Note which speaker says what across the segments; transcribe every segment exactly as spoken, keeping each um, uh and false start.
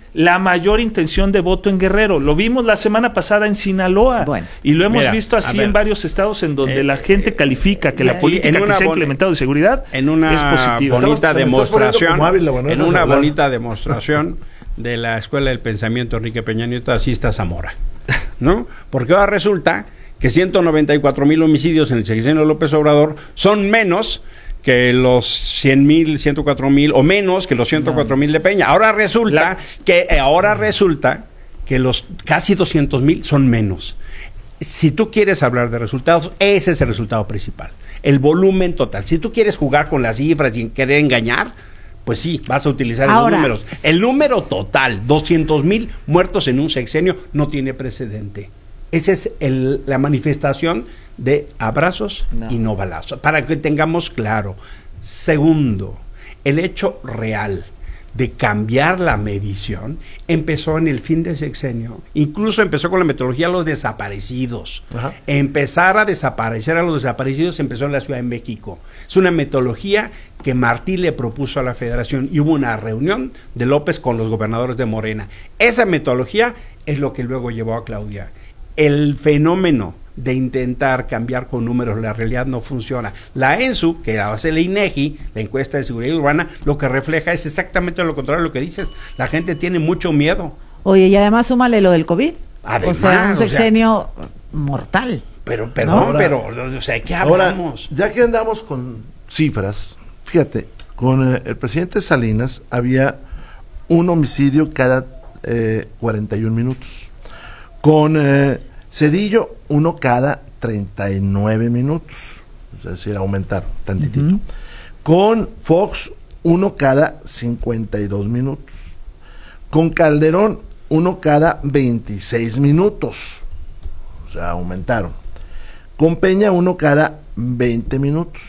Speaker 1: la mayor intención de voto en Guerrero. Lo vimos la semana pasada en Sinaloa.
Speaker 2: Bueno.
Speaker 1: Y lo hemos
Speaker 3: Mira,
Speaker 1: visto así
Speaker 3: ver,
Speaker 1: en varios estados en donde
Speaker 3: eh,
Speaker 1: la gente
Speaker 3: eh,
Speaker 1: califica que
Speaker 3: eh,
Speaker 1: la política que se ha implementado de seguridad
Speaker 3: en una
Speaker 1: es positiva.
Speaker 3: bonita
Speaker 4: Estamos- te estás poniendo
Speaker 3: demostración,
Speaker 4: como hábil, bueno,
Speaker 3: en
Speaker 4: dejas
Speaker 3: una
Speaker 4: hablar.
Speaker 3: bonita demostración de la Escuela del Pensamiento Enrique Peña Nieto, así está Zamora, ¿no? Porque ahora resulta que ciento noventa y cuatro mil homicidios en el sexenio de López Obrador son menos que los cien mil, ciento cuatro mil o menos que los ciento cuatro mil de Peña. Ahora resulta
Speaker 1: La-
Speaker 3: que eh, ahora resulta que los casi doscientos mil son menos. Si tú quieres hablar de resultados, ese es el resultado principal, el volumen total. Si tú quieres jugar con las cifras y querer engañar, pues sí, vas a utilizar
Speaker 2: Ahora,
Speaker 3: esos números. El número total, doscientos mil muertos en un sexenio, no tiene precedente. Esa es el, la manifestación de abrazos
Speaker 1: No.
Speaker 3: y no balazos, para que tengamos claro. Segundo, el hecho real de cambiar la medición empezó en el fin del sexenio, incluso empezó con la metodología de los desaparecidos.
Speaker 4: Ajá.
Speaker 3: Empezar a desaparecer a los desaparecidos empezó en la Ciudad de México. Es una metodología que Martí le propuso a la Federación y hubo una reunión de López con los gobernadores de Morena. Esa metodología es lo que luego llevó a Claudia. El fenómeno de intentar cambiar con números la realidad no funciona. La ENSU, que hace la INEGI, la encuesta de seguridad urbana, lo que refleja es exactamente lo contrario de lo que dices. La gente tiene mucho miedo.
Speaker 2: Oye, y además súmale lo del COVID.
Speaker 3: Además,
Speaker 2: o sea, un
Speaker 3: o sea-
Speaker 2: sexenio mortal.
Speaker 3: Pero, perdón,
Speaker 4: Ahora-
Speaker 3: pero, o sea, ¿qué
Speaker 4: Ahora,
Speaker 3: hablamos?
Speaker 4: ya que andamos con cifras, fíjate, con eh, el presidente Salinas había un homicidio cada eh, cuarenta y un minutos. Con eh, Cedillo, uno cada treinta y nueve minutos. Es decir, aumentaron tantitito.
Speaker 2: Ujú.
Speaker 4: Con Fox, uno cada cincuenta y dos minutos. Con Calderón, uno cada veintiséis minutos. O sea, aumentaron. Con Peña, uno cada veinte minutos.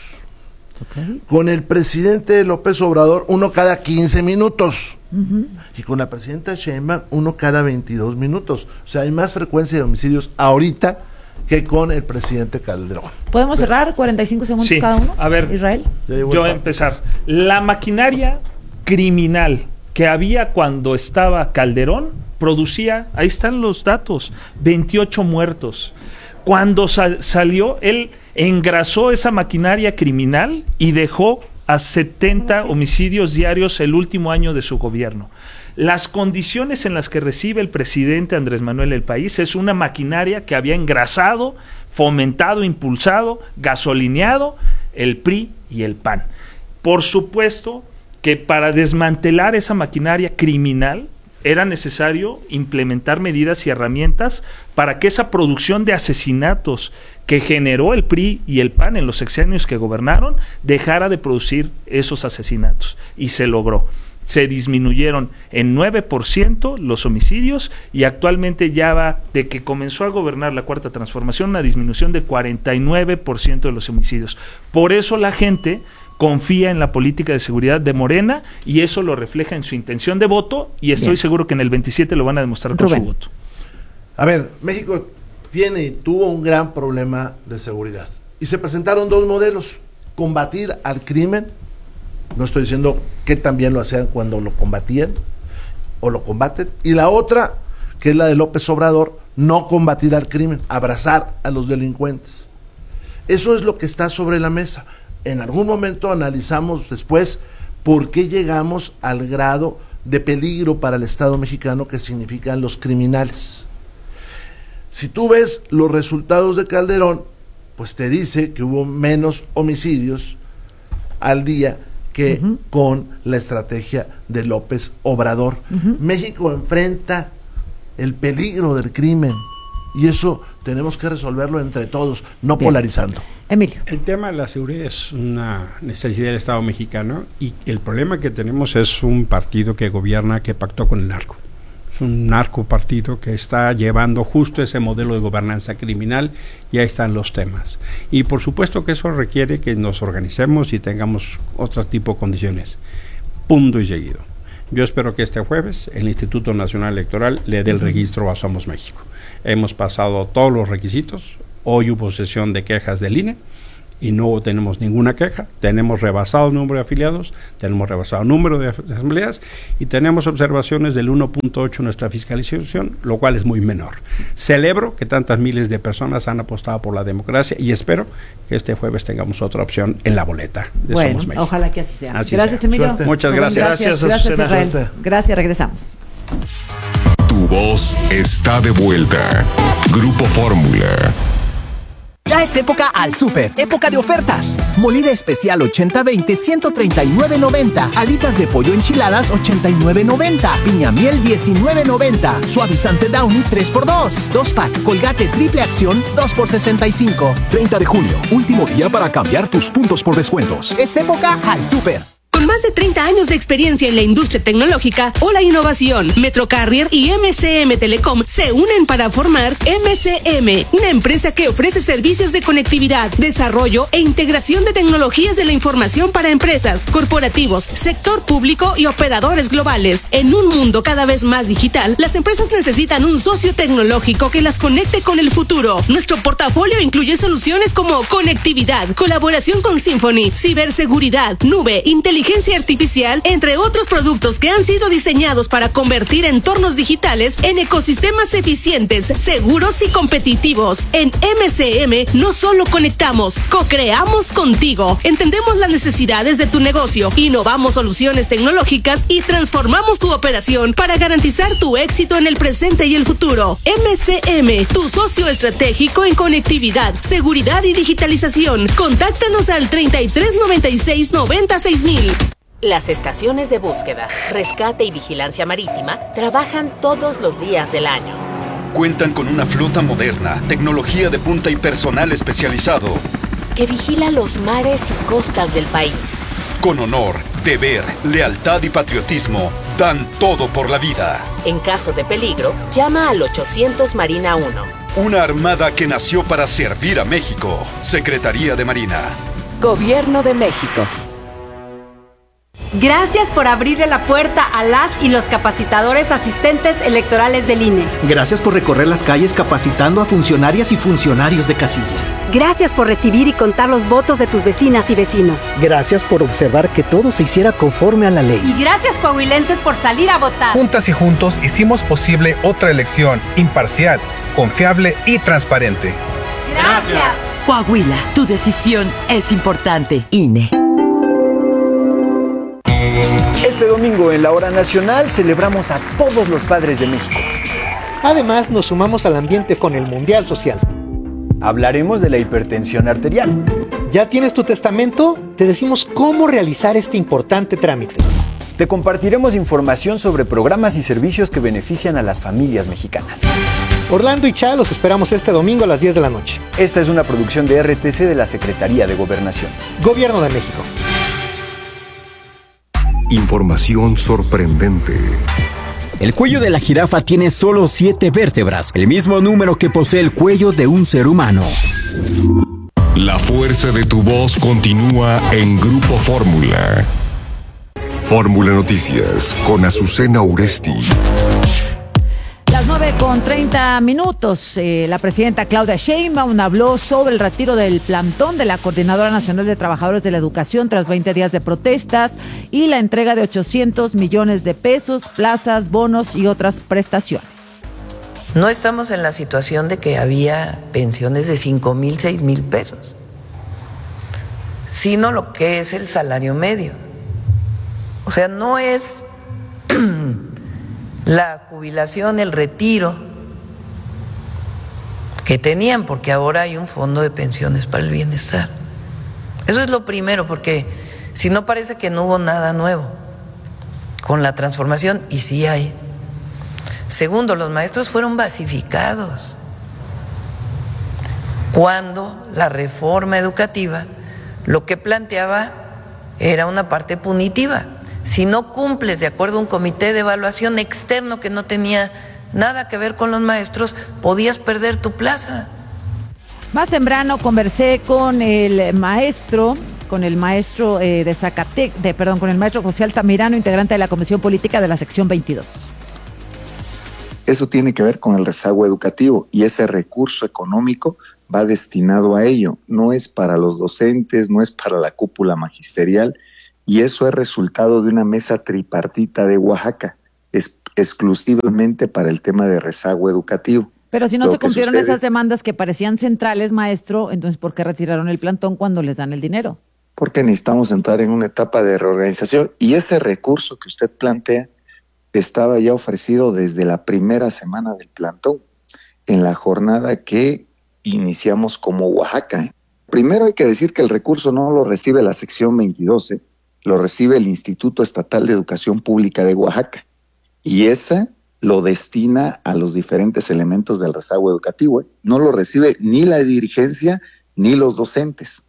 Speaker 2: Ok.
Speaker 4: Con el presidente López Obrador, uno cada quince minutos.
Speaker 2: Ujú.
Speaker 4: Y con la presidenta Sheinbaum, uno cada veintidós minutos. O sea, hay más frecuencia de homicidios ahorita que con el presidente Calderón.
Speaker 2: ¿Podemos cerrar cuarenta y cinco segundos
Speaker 1: Sí.
Speaker 2: cada uno?
Speaker 1: A ver,
Speaker 2: Israel.
Speaker 4: Ya llegó
Speaker 1: Yo
Speaker 4: el
Speaker 1: a empezar. La maquinaria criminal que había cuando estaba Calderón producía, ahí están los datos, veintiocho muertos. Cuando sal- salió, él engrasó esa maquinaria criminal y dejó a setenta homicidios diarios el último año de su gobierno. Las condiciones en las que recibe el presidente Andrés Manuel el país es una maquinaria que había engrasado, fomentado, impulsado, gasolineado el P R I y el P A N. Por supuesto que para desmantelar esa maquinaria criminal era necesario implementar medidas y herramientas para que esa producción de asesinatos que generó el P R I y el P A N en los sexenios que gobernaron dejara de producir esos asesinatos. Y se logró. Se disminuyeron en nueve por ciento los homicidios y actualmente ya va, de que comenzó a gobernar la Cuarta Transformación, una disminución de cuarenta y nueve por ciento de los homicidios. Por eso la gente confía en la política de seguridad de Morena y eso lo refleja en su intención de voto y estoy
Speaker 2: Bien.
Speaker 1: seguro que en el veintisiete lo van a demostrar con
Speaker 2: Rubén.
Speaker 1: su voto.
Speaker 4: A ver, México tiene y tuvo un gran problema de seguridad. Y se presentaron dos modelos. Combatir al crimen. No estoy diciendo que también lo hacían cuando lo combatían o lo combaten. Y la otra, que es la de López Obrador, no combatir al crimen, abrazar a los delincuentes. Eso es lo que está sobre la mesa. En algún momento analizamos después por qué llegamos al grado de peligro para el Estado mexicano que significan los criminales. Si tú ves los resultados de Calderón, pues te dice que hubo menos homicidios al día que
Speaker 2: Ujú.
Speaker 4: con la estrategia de López Obrador.
Speaker 2: Ujú.
Speaker 4: México enfrenta el peligro del crimen y eso tenemos que resolverlo entre todos, no
Speaker 2: Bien.
Speaker 4: polarizando.
Speaker 2: Emilio.
Speaker 3: El tema de la seguridad es una necesidad del Estado mexicano y el problema que tenemos es un partido que gobierna que pactó con el narco. Es un narco partido que está llevando justo ese modelo de gobernanza criminal y ahí están los temas. Y por supuesto que eso requiere que nos organicemos y tengamos otro tipo de condiciones. Punto y seguido. Yo espero que este jueves el Instituto Nacional Electoral le dé el registro a Somos México. Hemos pasado todos los requisitos. Hoy hubo sesión de quejas del I N E y no tenemos ninguna queja. Tenemos rebasado el número de afiliados, tenemos rebasado el número de asambleas y tenemos observaciones del uno punto ocho en nuestra fiscalización, lo cual es muy menor. Celebro que tantas miles de personas han apostado por la democracia y espero que este jueves tengamos otra opción en la boleta de
Speaker 2: bueno,
Speaker 3: Somos México.
Speaker 2: Ojalá que así sea.
Speaker 3: Así
Speaker 2: gracias,
Speaker 3: sea.
Speaker 2: Emilio.
Speaker 3: Suerte. Muchas
Speaker 2: Bueno,
Speaker 3: gracias.
Speaker 2: Gracias,
Speaker 1: Gracias,
Speaker 2: gracias
Speaker 1: Azucena.
Speaker 2: Israel.
Speaker 4: Suerte.
Speaker 2: Gracias, regresamos.
Speaker 5: Tu voz está de vuelta. Grupo Fórmula.
Speaker 6: Ya es época al súper, época de ofertas. Molida especial ochenta veinte, ciento treinta y nueve noventa. Alitas de pollo enchiladas ochenta y nueve noventa. Piña miel diecinueve noventa. Suavizante Downy tres por dos. Dos pack Colgate triple acción dos por sesenta y cinco.
Speaker 7: treinta de junio, último día para cambiar tus puntos por descuentos.
Speaker 6: Es época al súper.
Speaker 8: Con más de treinta años de experiencia en la industria tecnológica o la innovación, Metrocarrier y M C M Telecom se unen para formar M C M, una empresa que ofrece servicios de conectividad, desarrollo e integración de tecnologías de la información para empresas, corporativos, sector público y operadores globales. En un mundo cada vez más digital, las empresas necesitan un socio tecnológico que las conecte con el futuro. Nuestro portafolio incluye soluciones como conectividad, colaboración con Symphony, ciberseguridad, nube, inteligencia artificial, entre otros productos que han sido diseñados para convertir entornos digitales en ecosistemas eficientes, seguros y competitivos. En M C M no solo conectamos, co-creamos contigo. Entendemos las necesidades de tu negocio, innovamos soluciones tecnológicas y transformamos tu operación para garantizar tu éxito en el presente y el futuro. M C M, tu socio estratégico en conectividad, seguridad y digitalización. Contáctanos al treinta y tres noventa y seis noventa y seis mil.
Speaker 9: Las estaciones de búsqueda, rescate y vigilancia marítima trabajan todos los días del año.
Speaker 10: Cuentan con una flota moderna, tecnología de punta y personal especializado
Speaker 9: que vigila los mares y costas del país.
Speaker 10: Con honor, deber, lealtad y patriotismo, dan todo por la vida.
Speaker 9: En caso de peligro, llama al ochocientos Marina uno.
Speaker 10: Una armada que nació para servir a México. Secretaría de Marina.
Speaker 11: Gobierno de México.
Speaker 12: Gracias por abrirle la puerta a las y los capacitadores asistentes electorales del I N E.
Speaker 13: Gracias por recorrer las calles capacitando a funcionarias y funcionarios de casilla.
Speaker 12: Gracias por recibir y contar los votos de tus vecinas y vecinos.
Speaker 13: Gracias por observar que todo se hiciera conforme a la ley.
Speaker 12: Y gracias, coahuilenses, por salir a votar.
Speaker 14: Juntas y juntos hicimos posible otra elección imparcial, confiable y transparente.
Speaker 12: Gracias.
Speaker 15: Coahuila, tu decisión es importante. I N E.
Speaker 16: Este domingo en la Hora Nacional celebramos a todos los padres de México.
Speaker 17: Además, nos sumamos al ambiente con el Mundial Social.
Speaker 16: Hablaremos de la hipertensión arterial.
Speaker 17: ¿Ya tienes tu testamento? Te decimos cómo realizar este importante trámite.
Speaker 16: Te compartiremos información sobre programas y servicios que benefician a las familias mexicanas.
Speaker 17: Orlando y Cha los esperamos este domingo a las diez de la noche.
Speaker 16: Esta es una producción de R T C de la Secretaría de Gobernación.
Speaker 17: Gobierno de México.
Speaker 5: Información sorprendente.
Speaker 18: El cuello de la jirafa tiene solo siete vértebras, el mismo número que posee el cuello de un ser humano.
Speaker 5: La fuerza de tu voz continúa en Grupo Fórmula. Fórmula Noticias con Azucena Uresti.
Speaker 2: Las nueve con treinta minutos, eh, la presidenta Claudia Sheinbaum habló sobre el retiro del plantón de la Coordinadora Nacional de Trabajadores de la Educación tras veinte días de protestas y la entrega de ochocientos millones de pesos, plazas, bonos y otras prestaciones.
Speaker 19: No estamos en la situación de que había pensiones de cinco mil, seis mil pesos, sino lo que es el salario medio. O sea, no es la jubilación, el retiro que tenían, porque ahora hay un fondo de pensiones para el bienestar. Eso es lo primero, porque si no parece que no hubo nada nuevo con la transformación, y sí hay. Segundo, los maestros fueron basificados cuando la reforma educativa lo que planteaba era una parte punitiva. Si no cumples de acuerdo a un comité de evaluación externo que no tenía nada que ver con los maestros, podías perder tu plaza.
Speaker 2: Más temprano conversé con el maestro, con el maestro eh, de Zacatecas, de, perdón, con el maestro José Altamirano, integrante de la Comisión Política de la sección veintidós.
Speaker 20: Eso tiene que ver con el rezago educativo y ese recurso económico va destinado a ello, no es para los docentes, no es para la cúpula magisterial, y eso es resultado de una mesa tripartita de Oaxaca, es exclusivamente para el tema de rezago educativo.
Speaker 2: Pero si no
Speaker 20: Lo
Speaker 2: se
Speaker 20: que
Speaker 2: cumplieron
Speaker 20: sucede
Speaker 2: esas
Speaker 20: es-
Speaker 2: demandas que parecían centrales, maestro, entonces ¿por qué retiraron el plantón cuando les dan el dinero?
Speaker 20: Porque necesitamos entrar en una etapa de reorganización, y ese recurso que usted plantea estaba ya ofrecido desde la primera semana del plantón, en la jornada que iniciamos como Oaxaca. Primero hay que decir que el recurso no lo recibe la sección veintidós, ¿eh? Lo recibe el Instituto Estatal de Educación Pública de Oaxaca, y esa lo destina a los diferentes elementos del rezago educativo, ¿eh? No lo recibe ni la dirigencia ni los docentes.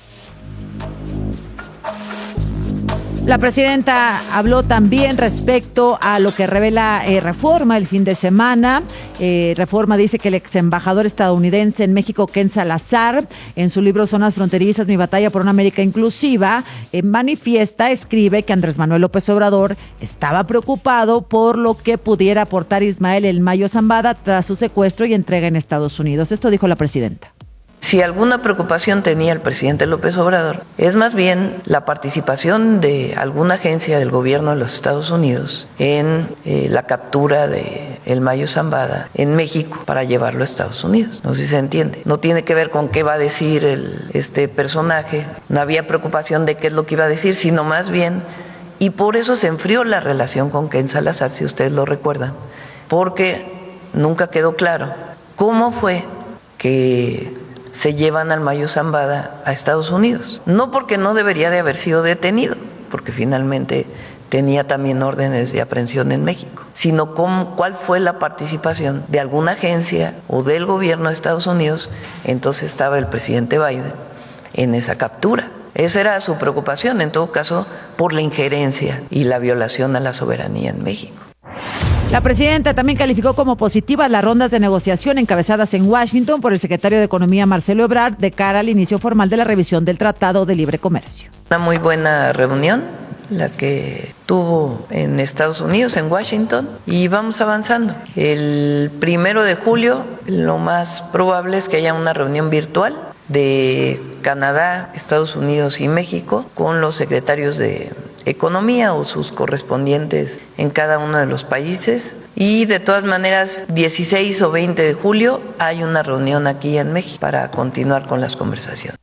Speaker 2: La presidenta habló también respecto a lo que revela eh, Reforma el fin de semana. Eh, Reforma dice que el ex embajador estadounidense en México, Ken Salazar, en su libro Zonas Fronterizas, mi batalla por una América inclusiva, eh, manifiesta, escribe que Andrés Manuel López Obrador estaba preocupado por lo que pudiera aportar Ismael El Mayo Zambada tras su secuestro y entrega en Estados Unidos. Esto dijo la presidenta.
Speaker 19: Si alguna preocupación tenía el presidente López Obrador, es más bien la participación de alguna agencia del gobierno de los Estados Unidos en eh, la captura de El Mayo Zambada en México para llevarlo a Estados Unidos. No sé si se entiende. No tiene que ver con qué va a decir el, este personaje. No había preocupación de qué es lo que iba a decir, sino más bien, y por eso se enfrió la relación con Ken Salazar, si ustedes lo recuerdan, porque nunca quedó claro cómo fue que se llevan al Mayo Zambada a Estados Unidos. No porque no debería de haber sido detenido, porque finalmente tenía también órdenes de aprehensión en México, sino cómo, cuál fue la participación de alguna agencia o del gobierno de Estados Unidos, entonces estaba el presidente Biden, en esa captura. Esa era su preocupación, en todo caso, por la injerencia y la violación a la soberanía en México.
Speaker 2: La presidenta también calificó como positivas las rondas de negociación encabezadas en Washington por el secretario de Economía Marcelo Ebrard de cara al inicio formal de la revisión del Tratado de Libre Comercio.
Speaker 19: Una muy buena reunión, la que tuvo en Estados Unidos, en Washington, y vamos avanzando. El primero de julio, lo más probable es que haya una reunión virtual de Canadá, Estados Unidos y México con los secretarios de Economía o sus correspondientes en cada uno de los países. Y de todas maneras, dieciséis o veinte de julio hay una reunión aquí en México para continuar con las conversaciones.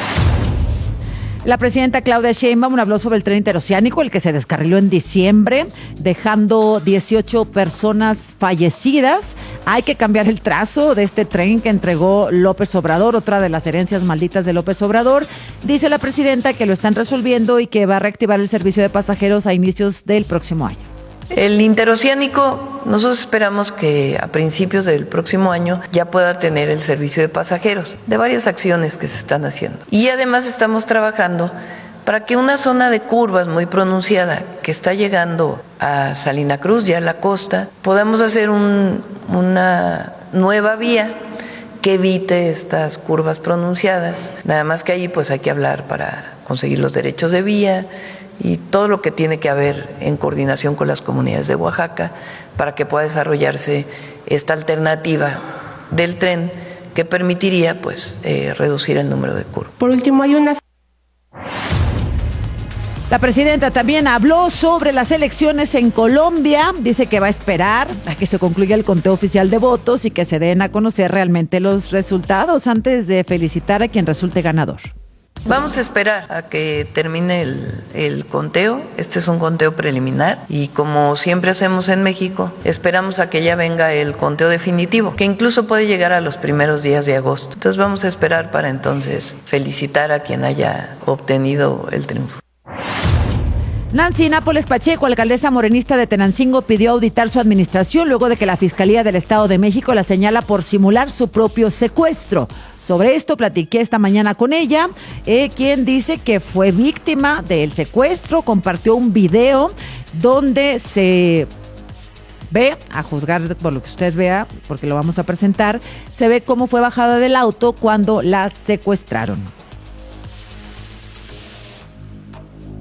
Speaker 2: La presidenta Claudia Sheinbaum habló sobre el tren interoceánico, el que se descarriló en diciembre, dejando dieciocho personas fallecidas. Hay que cambiar el trazo de este tren que entregó López Obrador, otra de las herencias malditas de López Obrador. Dice la presidenta que lo están resolviendo y que va a reactivar el servicio de pasajeros a inicios del próximo año.
Speaker 19: El interoceánico, nosotros esperamos que a principios del próximo año ya pueda tener el servicio de pasajeros, de varias acciones que se están haciendo. Y además estamos trabajando para que una zona de curvas muy pronunciada que está llegando a Salina Cruz, ya a la costa, podamos hacer un, una nueva vía que evite estas curvas pronunciadas. Nada más que ahí pues hay que hablar para conseguir los derechos de vía y todo lo que tiene que haber en coordinación con las comunidades de Oaxaca para que pueda desarrollarse esta alternativa del tren que permitiría pues eh, reducir el número de curvas.
Speaker 21: Por último, hay una...
Speaker 2: La presidenta también habló sobre las elecciones en Colombia. Dice que va a esperar a que se concluya el conteo oficial de votos y que se den a conocer realmente los resultados antes de felicitar a quien resulte ganador.
Speaker 19: Vamos a esperar a que termine el, el conteo. Este es un conteo preliminar y como siempre hacemos en México, esperamos a que ya venga el conteo definitivo, que incluso puede llegar a los primeros días de agosto. Entonces vamos a esperar para entonces felicitar a quien haya obtenido el triunfo.
Speaker 2: Nancy Nápoles Pacheco, alcaldesa morenista de Tenancingo, pidió auditar su administración luego de que la Fiscalía del Estado de México la señala por simular su propio secuestro. Sobre esto platiqué esta mañana con ella, eh, quien dice que fue víctima del secuestro, compartió un video donde se ve, a juzgar por lo que usted vea, porque lo vamos a presentar, se ve cómo fue bajada del auto cuando la secuestraron.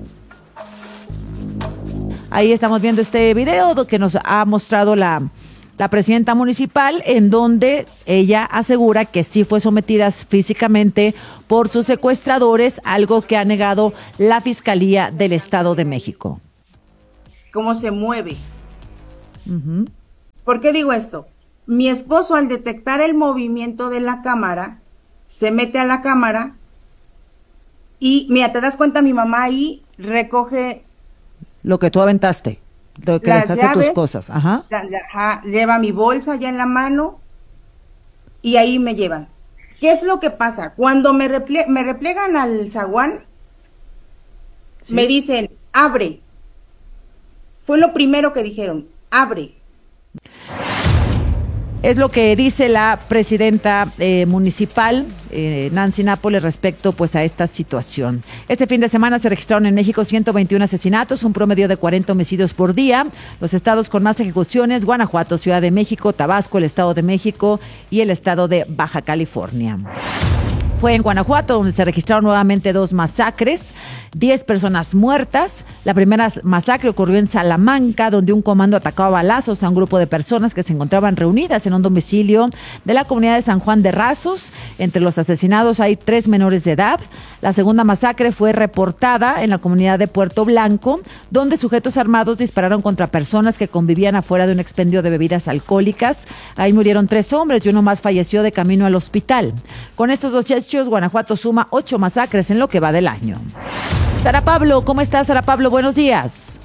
Speaker 2: Ahí estamos viendo este video que nos ha mostrado la la presidenta municipal, en donde ella asegura que sí fue sometida físicamente por sus secuestradores, algo que ha negado la Fiscalía del Estado de México.
Speaker 21: ¿Cómo se mueve?
Speaker 2: Uh-huh.
Speaker 21: ¿Por qué digo esto? Mi esposo, al detectar el movimiento de la cámara, se mete a la cámara y, mira, te das cuenta, mi mamá ahí recoge
Speaker 2: lo que tú aventaste, lo que
Speaker 21: las
Speaker 2: dejaste
Speaker 21: llaves,
Speaker 2: tus cosas. Ajá.
Speaker 21: La, la, ajá, lleva mi bolsa ya en la mano y ahí me llevan. ¿Qué es lo que pasa? Cuando me, reple me replegan al zaguán, ¿sí? Me dicen, abre. Fue lo primero que dijeron, abre.
Speaker 2: Es lo que dice la presidenta eh, municipal, eh, Nancy Nápoles, respecto pues a esta situación. Este fin de semana se registraron en México ciento veintiún asesinatos, un promedio de cuarenta homicidios por día. Los estados con más ejecuciones: Guanajuato, Ciudad de México, Tabasco, el Estado de México y el Estado de Baja California. Fue en Guanajuato donde se registraron nuevamente dos masacres, diez personas muertas. La primera masacre ocurrió en Salamanca, donde un comando atacó a balazos a un grupo de personas que se encontraban reunidas en un domicilio de la comunidad de San Juan de Rasos. Entre los asesinados hay tres menores de edad. La segunda masacre fue reportada en la comunidad de Puerto Blanco, donde sujetos armados dispararon contra personas que convivían afuera de un expendio de bebidas alcohólicas. Ahí murieron tres hombres y uno más falleció de camino al hospital. Con estos dos hechos, Guanajuato suma ocho masacres en lo que va del año. Sara Pablo, ¿cómo estás, Sara Pablo? Buenos días.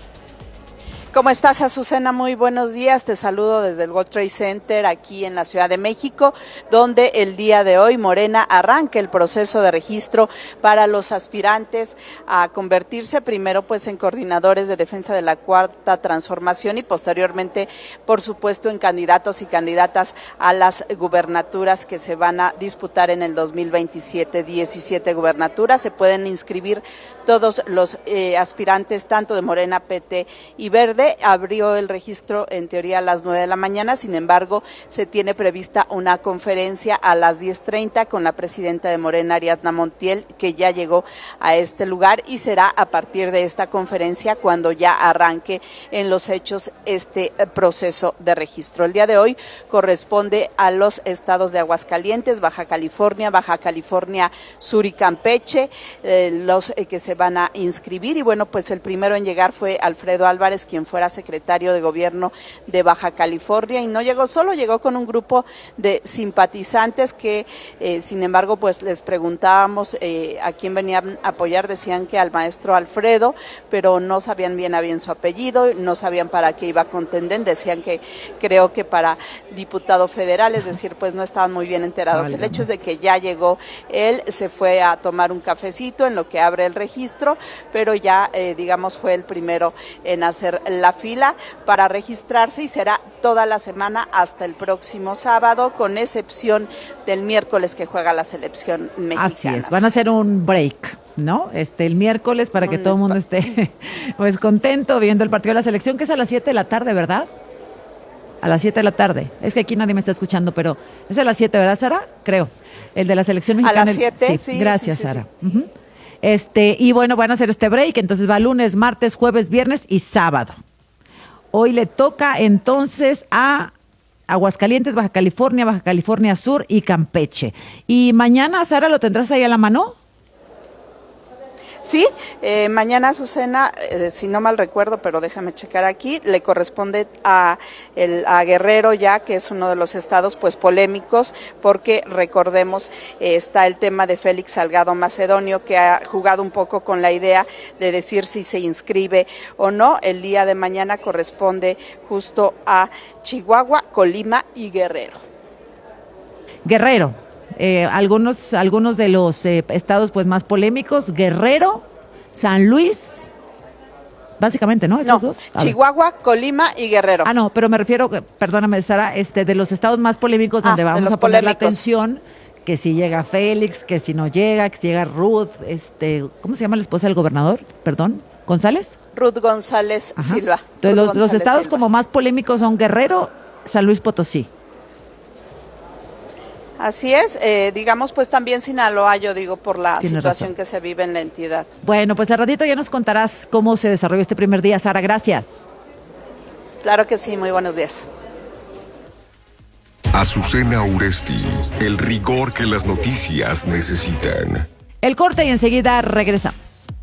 Speaker 22: ¿Cómo estás, Azucena? Muy buenos días. Te saludo desde el World Trade Center aquí en la Ciudad de México, donde el día de hoy Morena arranca el proceso de registro para los aspirantes a convertirse primero pues en coordinadores de defensa de la Cuarta Transformación y posteriormente, por supuesto, en candidatos y candidatas a las gubernaturas que se van a disputar en el dos mil veintisiete. diecisiete gubernaturas. Se pueden inscribir todos los eh, aspirantes, tanto de Morena, P T y Verde. Abrió el registro en teoría a las nueve de la mañana, sin embargo se tiene prevista una conferencia a las diez treinta con la presidenta de Morena, Ariadna Montiel, que ya llegó a este lugar, y será a partir de esta conferencia cuando ya arranque en los hechos este proceso de registro. El día de hoy corresponde a los estados de Aguascalientes, Baja California, Baja California Sur y Campeche, eh, los eh, que se van a inscribir, y bueno, pues el primero en llegar fue Alfredo Álvarez, quien fuera secretario de gobierno de Baja California, y no llegó solo, llegó con un grupo de simpatizantes que, eh, sin embargo, pues les preguntábamos eh, a quién venían a apoyar, decían que al maestro Alfredo, pero no sabían bien a bien su apellido, no sabían para qué iba a contender, decían que creo que para diputado federal, es decir, pues no estaban muy bien enterados. Vale. El hecho es de que ya llegó él, se fue a tomar un cafecito en lo que abre el registro, pero ya, eh, digamos, fue el primero en hacer la fila para registrarse, y será toda la semana hasta el próximo sábado, con excepción del miércoles que juega la selección mexicana.
Speaker 2: Así es, van a hacer un break, ¿no? Este, el miércoles, para que un todo el mundo esté pues contento viendo el partido de la selección, que es a las siete de la tarde, ¿verdad? A las siete de la tarde. Es que aquí nadie me está escuchando, pero es a las siete, ¿verdad, Sara? Creo. El de la selección mexicana.
Speaker 22: A las siete,
Speaker 2: sí,
Speaker 22: sí.
Speaker 2: Gracias,
Speaker 22: sí, sí,
Speaker 2: Sara.
Speaker 22: Sí.
Speaker 2: Uh-huh. Este, y bueno, van a hacer este break, entonces va lunes, martes, jueves, viernes y sábado. Hoy le toca entonces a Aguascalientes, Baja California, Baja California Sur y Campeche. Y mañana, Sara, ¿lo tendrás ahí a la mano?
Speaker 22: Sí, eh, mañana Azucena, eh, si no mal recuerdo, pero déjame checar aquí, le corresponde a, el, a Guerrero ya, que es uno de los estados pues polémicos, porque recordemos, eh, está el tema de Félix Salgado Macedonio, que ha jugado un poco con la idea de decir si se inscribe o no. El día de mañana corresponde justo a Chihuahua, Colima y Guerrero.
Speaker 2: Guerrero. Eh, algunos algunos de los eh, estados pues más polémicos: Guerrero, San Luis, básicamente, ¿no? ¿Esos
Speaker 22: no,
Speaker 2: dos?
Speaker 22: Chihuahua, Colima y Guerrero.
Speaker 2: Ah, no, pero me refiero, perdóname, Sara, este, de los estados más polémicos donde
Speaker 22: ah,
Speaker 2: vamos a poner
Speaker 22: polémicos.
Speaker 2: la atención, que si llega Félix, que si no llega, que si llega Ruth, este, ¿cómo se llama la esposa del gobernador? Perdón, ¿González?
Speaker 22: Ruth González Ajá. Silva.
Speaker 2: Entonces, Ruth
Speaker 22: los,
Speaker 2: González los estados Silva. Como más polémicos son Guerrero, San Luis Potosí.
Speaker 22: Así es, eh, digamos pues también Sinaloa, yo digo, por la
Speaker 2: Tienes
Speaker 22: situación
Speaker 2: razón.
Speaker 22: que se vive en la entidad.
Speaker 2: Bueno, pues al ratito ya nos contarás cómo se desarrolló este primer día, Sara, gracias.
Speaker 22: Claro que sí, muy buenos días.
Speaker 5: Azucena Uresti, el rigor que las noticias necesitan.
Speaker 2: El corte y enseguida regresamos.